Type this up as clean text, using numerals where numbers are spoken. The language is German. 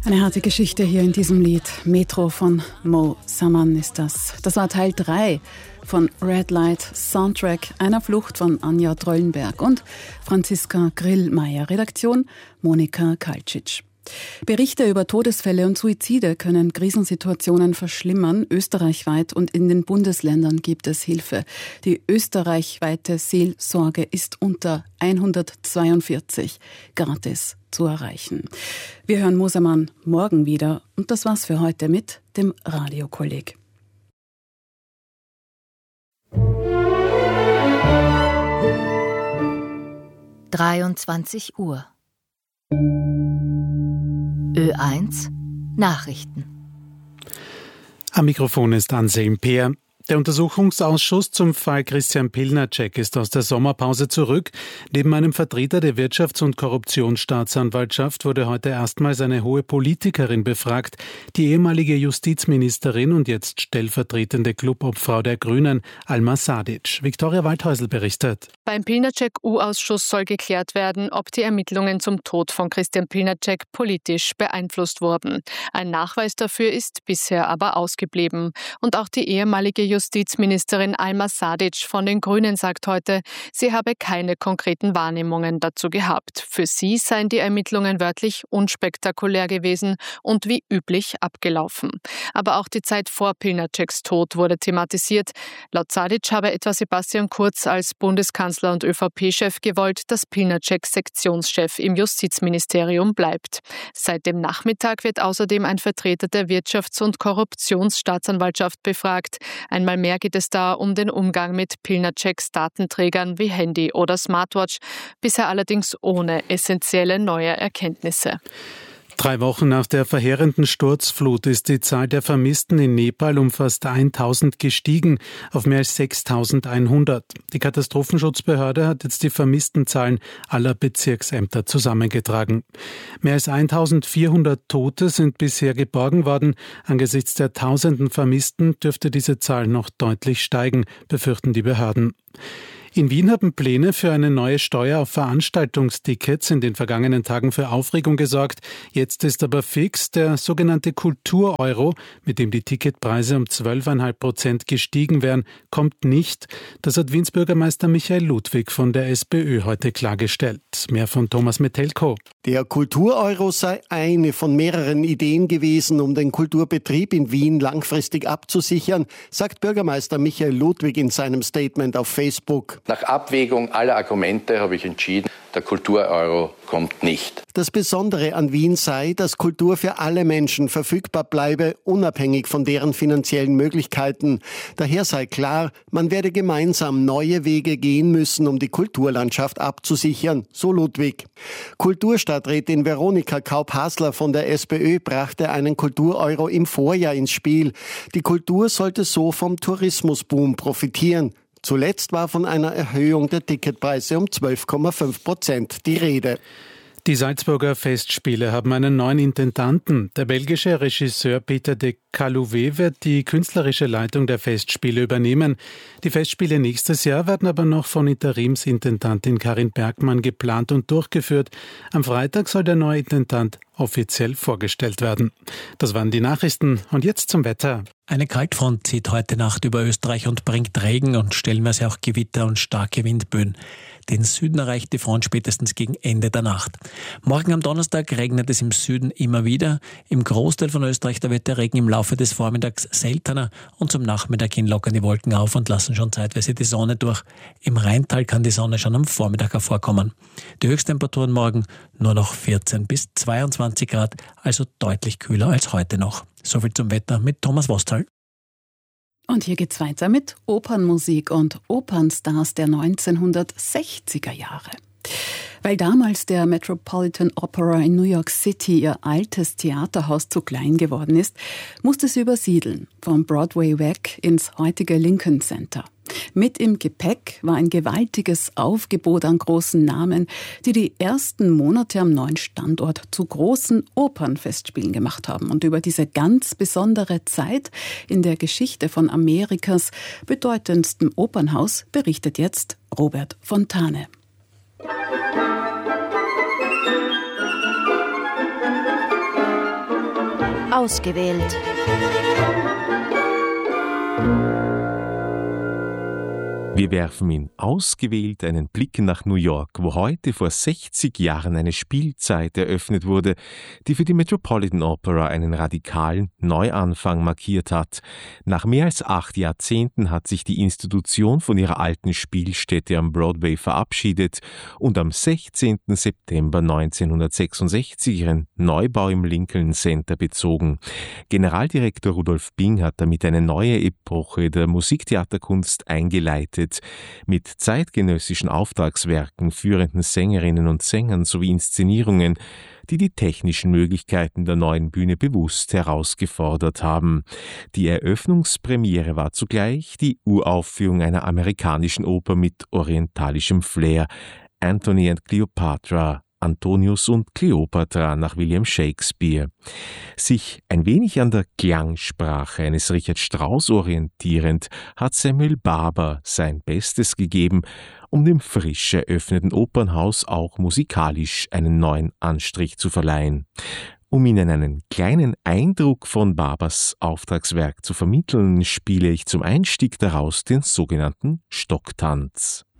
Eine harte Geschichte hier in diesem Lied. Metro von Mo Saman ist das. Das war Teil 3 von Red Light Soundtrack einer Flucht von Anja Dröllenberg und Franziska Grillmeier. Redaktion Monika Kalcic. Berichte über Todesfälle und Suizide können Krisensituationen verschlimmern. Österreichweit und in den Bundesländern gibt es Hilfe. Die österreichweite Seelsorge ist unter 142 gratis zu erreichen. Wir hören Mosaman morgen wieder und das war's für heute mit dem Radiokolleg. (23 Uhr) Ö1 Nachrichten. Am Mikrofon ist Anselm Peer. Der Untersuchungsausschuss zum Fall Christian Pilnacek ist aus der Sommerpause zurück. Neben einem Vertreter der Wirtschafts- und Korruptionsstaatsanwaltschaft wurde heute erstmals eine hohe Politikerin befragt, die ehemalige Justizministerin und jetzt stellvertretende Clubobfrau der Grünen, Alma Sadic. Viktoria Waldhäusl berichtet. Beim Pilnacek-U-Ausschuss soll geklärt werden, ob die Ermittlungen zum Tod von Christian Pilnacek politisch beeinflusst wurden. Ein Nachweis dafür ist bisher aber ausgeblieben. Und auch die ehemalige Justizministerin Alma Sadic von den Grünen sagt heute, sie habe keine konkreten Wahrnehmungen dazu gehabt. Für sie seien die Ermittlungen wörtlich unspektakulär gewesen und wie üblich abgelaufen. Aber auch die Zeit vor Pilnaceks Tod wurde thematisiert. Laut Sadic habe etwa Sebastian Kurz als Bundeskanzler und ÖVP-Chef gewollt, dass Pilnacek Sektionschef im Justizministerium bleibt. Seit dem Nachmittag wird außerdem ein Vertreter der Wirtschafts- und Korruptionsstaatsanwaltschaft befragt. Einmal mehr geht es da um den Umgang mit Pilnaceks Datenträgern wie Handy oder Smartwatch, bisher allerdings ohne essentielle neue Erkenntnisse. 3 Wochen nach der verheerenden Sturzflut ist die Zahl der Vermissten in Nepal um fast 1000 gestiegen, auf mehr als 6100. Die Katastrophenschutzbehörde hat jetzt die Vermisstenzahlen aller Bezirksämter zusammengetragen. Mehr als 1400 Tote sind bisher geborgen worden. Angesichts der tausenden Vermissten dürfte diese Zahl noch deutlich steigen, befürchten die Behörden. In Wien haben Pläne für eine neue Steuer auf Veranstaltungstickets in den vergangenen Tagen für Aufregung gesorgt. Jetzt ist aber fix, der sogenannte Kultur-Euro, mit dem die Ticketpreise um 12,5% gestiegen wären, kommt nicht. Das hat Wiens Bürgermeister Michael Ludwig von der SPÖ heute klargestellt. Mehr von Thomas Metelko. Der Kultur-Euro sei eine von mehreren Ideen gewesen, um den Kulturbetrieb in Wien langfristig abzusichern, sagt Bürgermeister Michael Ludwig in seinem Statement auf Facebook. Nach Abwägung aller Argumente habe ich entschieden, der Kultur-Euro kommt nicht. Das Besondere an Wien sei, dass Kultur für alle Menschen verfügbar bleibe, unabhängig von deren finanziellen Möglichkeiten. Daher sei klar, man werde gemeinsam neue Wege gehen müssen, um die Kulturlandschaft abzusichern, so Ludwig. Kulturstadträtin Veronika Kaup-Hasler von der SPÖ brachte einen Kultur-Euro im Vorjahr ins Spiel. Die Kultur sollte so vom Tourismusboom profitieren. Zuletzt war von einer Erhöhung der Ticketpreise um 12,5% die Rede. Die Salzburger Festspiele haben einen neuen Intendanten. Der belgische Regisseur Peter de Calouvet wird die künstlerische Leitung der Festspiele übernehmen. Die Festspiele nächstes Jahr werden aber noch von Interimsintendantin Karin Bergmann geplant und durchgeführt. Am Freitag soll der neue Intendant offiziell vorgestellt werden. Das waren die Nachrichten und jetzt zum Wetter. Eine Kaltfront zieht heute Nacht über Österreich und bringt Regen und stellenweise auch Gewitter und starke Windböen. Den Süden erreicht die Front spätestens gegen Ende der Nacht. Morgen am Donnerstag regnet es im Süden immer wieder. Im Großteil von Österreich da wird der Regen im Laufe des Vormittags seltener und zum Nachmittag hin lockern die Wolken auf und lassen schon zeitweise die Sonne durch. Im Rheintal kann die Sonne schon am Vormittag hervorkommen. Die Höchsttemperaturen morgen nur noch 14 bis 22 Grad, also deutlich kühler als heute noch. Soviel zum Wetter mit Thomas Wostal. Und hier geht's weiter mit Opernmusik und Opernstars der 1960er Jahre. Weil damals der Metropolitan Opera in New York City ihr altes Theaterhaus zu klein geworden ist, musste sie übersiedeln, vom Broadway weg ins heutige Lincoln Center. Mit im Gepäck war ein gewaltiges Aufgebot an großen Namen, die die ersten Monate am neuen Standort zu großen Opernfestspielen gemacht haben. Und über diese ganz besondere Zeit in der Geschichte von Amerikas bedeutendstem Opernhaus berichtet jetzt Robert Fontane. Ausgewählt. Wir werfen in Ausgewählt einen Blick nach New York, wo heute vor 60 Jahren eine Spielzeit eröffnet wurde, die für die Metropolitan Opera einen radikalen Neuanfang markiert hat. Nach mehr als 8 Jahrzehnten hat sich die Institution von ihrer alten Spielstätte am Broadway verabschiedet und am 16. September 1966 ihren Neubau im Lincoln Center bezogen. Generaldirektor Rudolf Bing hat damit eine neue Epoche der Musiktheaterkunst eingeleitet. Mit zeitgenössischen Auftragswerken, führenden Sängerinnen und Sängern sowie Inszenierungen, die die technischen Möglichkeiten der neuen Bühne bewusst herausgefordert haben. Die Eröffnungspremiere war zugleich die Uraufführung einer amerikanischen Oper mit orientalischem Flair, Antony and Cleopatra, Antonius und Kleopatra nach William Shakespeare. Sich ein wenig an der Klangsprache eines Richard Strauss orientierend, hat Samuel Barber sein Bestes gegeben, um dem frisch eröffneten Opernhaus auch musikalisch einen neuen Anstrich zu verleihen. Um Ihnen einen kleinen Eindruck von Barbers Auftragswerk zu vermitteln, spiele ich zum Einstieg daraus den sogenannten Stocktanz.